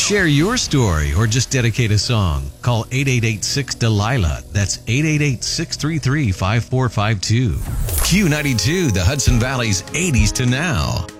Share your story or just dedicate a song. Call 888-6-DELILAH. That's 888-633-5452. Q92, the Hudson Valley's 80s to now.